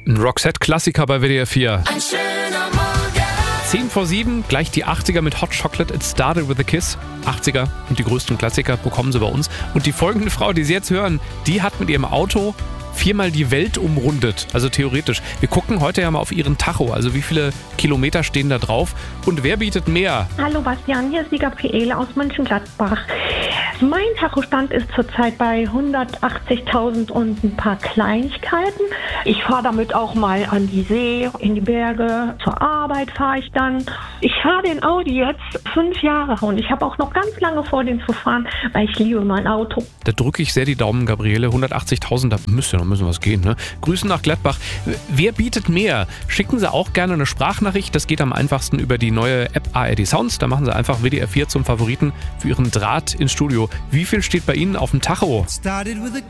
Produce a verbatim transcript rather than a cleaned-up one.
Ein Roxette-Klassiker bei W D R vier. Ein schöner Morgen. zehn vor sieben, gleich die achtziger mit Hot Chocolate, It Started With A Kiss. achtziger und die größten Klassiker bekommen sie bei uns. Und die folgende Frau, die Sie jetzt hören, die hat mit ihrem Auto viermal die Welt umrundet. Also theoretisch. Wir gucken heute ja mal auf ihren Tacho. Also wie viele Kilometer stehen da drauf und wer bietet mehr? Hallo Bastian, hier ist die Gabriele aus Mönchengladbach. Mein Tachostand ist zurzeit bei hundertachtzigtausend und ein paar Kleinigkeiten. Ich fahre damit auch mal an die See, in die Berge. Zur Arbeit fahre ich dann. Ich fahre den Audi jetzt fünf Jahre und ich habe auch noch ganz lange vor, den zu fahren, weil ich liebe mein Auto. Da drücke ich sehr die Daumen, Gabriele. hundertachtzigtausend, da müsste noch ein bisschen was gehen. Ne? Grüßen nach Gladbach. Wer bietet mehr? Schicken Sie auch gerne eine Sprachnachricht. Das geht am einfachsten über die neue App A R D Sounds. Da machen Sie einfach W D R vier zum Favoriten für Ihren Draht ins Studio. Wie viel steht bei Ihnen auf dem Tacho?